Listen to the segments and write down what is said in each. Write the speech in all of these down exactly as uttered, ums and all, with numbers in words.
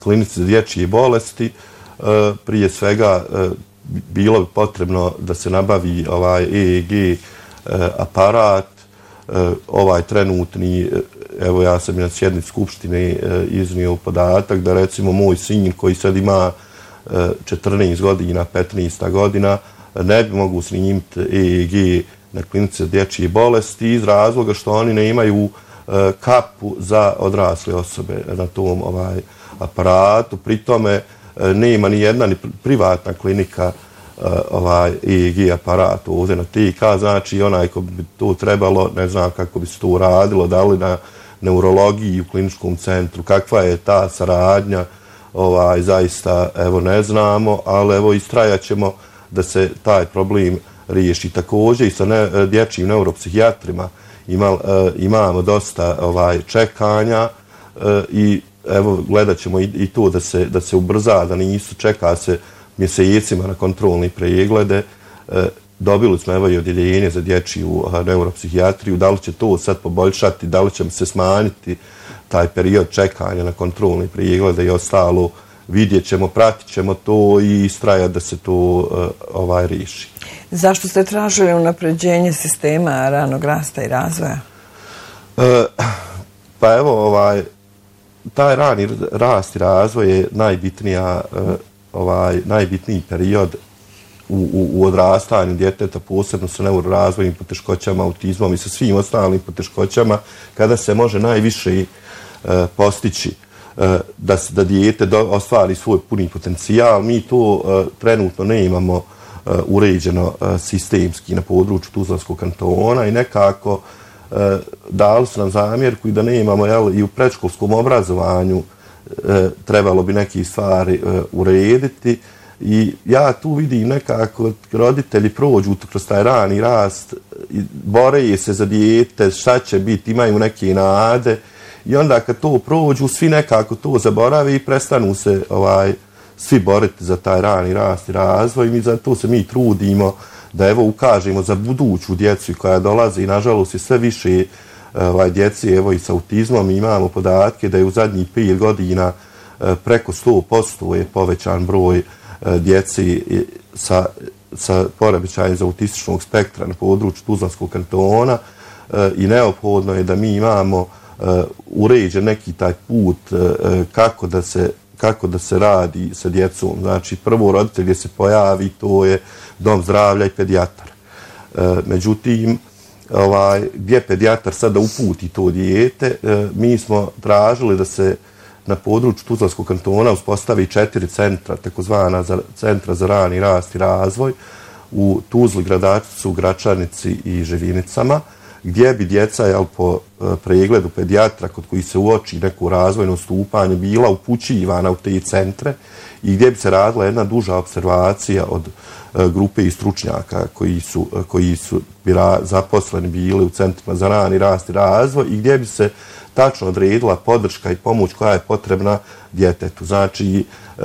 klinici za dječje bolesti. Prije svega bilo bi potrebno da se nabavi ovaj E E G aparat, ovaj trenutni, evo ja sam na sjednici skupštine iznio podatak da recimo moj sin koji sad ima četrnaest godina, petnaest godina, ne bi mogu snimiti E E G na klinici za dječje bolesti iz razloga što oni ne imaju kapu za odrasle osobe na tom ovaj aparatu. Pri tome nema ni jedna ni privatna klinika ovaj E E G aparat ovdje na T K, znači onaj ko bi to trebalo, ne znam kako bi se to uradilo, da li na neurologiji u kliničkom centru, kakva je ta saradnja, ovaj, zaista evo ne znamo, ali evo istrajat ćemo da se taj problem riješi. Također i sa ne, dječjim neuropsihijatrima ima, imamo dosta ovaj, čekanja i evo gledat ćemo i, i to da se, da se ubrza, da nisu, čeka se mjesecima na kontrolne preglede. E, dobili smo evo i odjeljenje za dječju neuropsihijatriju, da li će to sad poboljšati, da li će se smanjiti taj period čekanja na kontrolne preglede i ostalo, vidjet ćemo, pratit ćemo to i istrajati da se to e, ovaj riješi. Zašto ste tražili unapređenje sistema ranog rasta i razvoja? E, pa evo, ovaj, taj rani rast i razvoj je najbitnija, ovaj, najbitniji period u, u, u odrastanju djeteta, posebno sa neurorazvojnim poteškoćama, autizmom i sa svim ostalim poteškoćama, kada se može najviše eh, postići eh, da, da dijete do, ostvari svoj puni potencijal. Mi to eh, trenutno ne imamo eh, uređeno eh, sistemski na području Tuzlanskog kantona i nekako E, dali su nam zamjerku i da ne imamo jel, i u predškolskom obrazovanju e, trebalo bi neke stvari e, urediti i ja tu vidim nekako roditelji prođu kroz taj rani rast, bore se za dijete, šta će biti, imaju neke nade i onda kad to prođu svi nekako to zaborave i prestanu se ovaj, svi boriti za taj rani rast i razvoj i mi za to se mi trudimo da evo ukažemo za buduću djecu koja dolazi i nažalost je sve više ovaj, djeci evo i sa autizmom. Imamo podatke da je u zadnjih pet godina preko sto posto je povećan broj djeci sa, sa poremećajem za autističnog spektra na području Tuzlanskog kantona i neophodno je da mi imamo uređen neki taj put kako da se kako da se radi sa djecom. Znači, prvo roditelj gdje se pojavi, to je dom zdravlja i pedijatar. E, međutim, ovaj, gdje pedijatar sada uputi to dijete, e, mi smo tražili da se na području Tuzlanskog kantona uspostavi četiri centra, takozvana za, centra za rani rast i razvoj, u Tuzli, Gradačcu, Gračanici i Živinicama, gdje bi djeca jel, po pregledu pedijatra kod koji se uoči neko razvojno stupanje bila upućivana u te centre i gdje bi se radila jedna duža observacija od grupe i stručnjaka koji su, koji su zaposleni bili u centrima za rani rast i razvoj i gdje bi se tačno odredila podrška i pomoć koja je potrebna djetetu. Znači,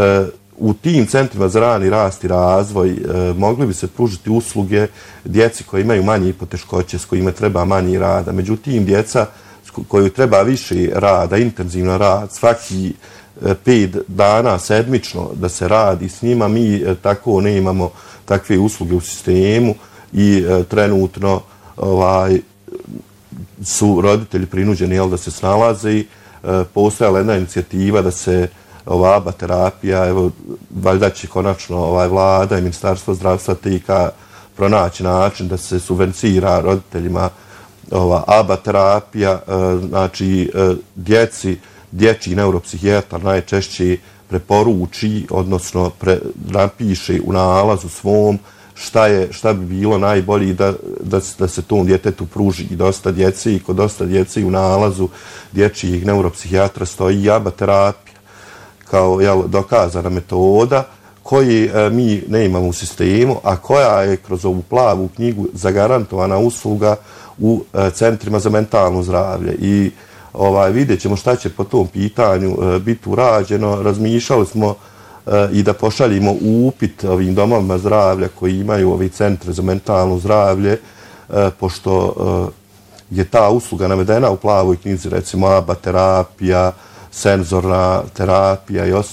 u tim centrima za rani rast i razvoj e, mogli bi se pružiti usluge djeci koji imaju manje poteškoće, s kojima treba manje rada. Međutim, djeca koju treba više rada, intenzivno rad, svaki e, pet dana sedmično da se radi s njima, mi e, tako ne imamo takve usluge u sistemu i e, trenutno ovaj, su roditelji prinuđeni jel, da se snalaze i e, postojala jedna inicijativa da se ova aba terapija, evo, valjda će konačno ovaj, vlada i Ministarstvo zdravstva T K pronaći način da se subvencira roditeljima ova aba terapija, e, znači e, djeci, dječji neuropsihijatar najčešće preporuči, odnosno pre, napiše u nalazu svom šta, je, šta bi bilo najbolje da, da, da se tom djetetu pruži i dosta djece i kod dosta djece u nalazu dječjih neuropsihijatra stoji i aba terapija kao jel, dokazana metoda koji e, mi ne imamo u sistemu, a koja je kroz ovu plavu knjigu zagarantovana usluga u e, centrima za mentalno zdravlje. I ovaj, vidjet ćemo šta će po tom pitanju e, biti urađeno. Razmišljali smo e, i da pošaljimo upit ovim domovima zdravlja koji imaju ovi centre za mentalno zdravlje, e, pošto e, je ta usluga navedena u plavoj knjizi, recimo aba terapija, senzorna terapija i